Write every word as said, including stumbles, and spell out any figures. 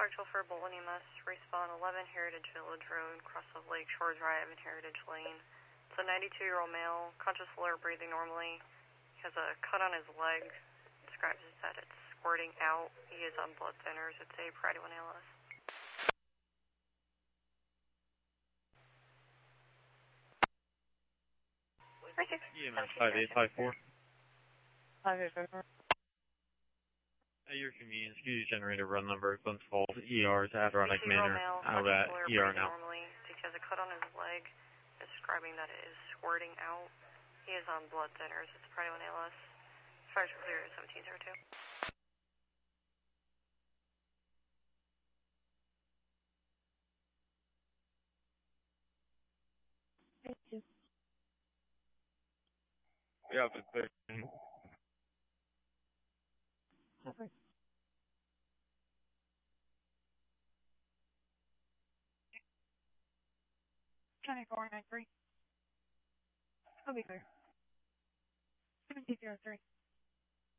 Virtual for Bolton E M S, respawn eleven Heritage Village Road, cross of Lake Shore Drive and Heritage Lane. It's a ninety-two-year-old male, conscious, alert, breathing normally. He has a cut on his leg. Describes it that it's squirting out. He is on blood thinners. It's a Priority one A L S. E M S five eight five four. five eight five four. At your convenience, use generator run number, Glens Falls, E R to Adirondack Manor, male, out at E R now. Normally, he has a cut on his leg, describing that it is squirting out. He is on blood thinners. It's a Priority one A L S. Fire clear at seventeen zero two. Thank you. Yeah, but clear. Okay. twenty-four nine three. I'll be clear. seventeen zero three.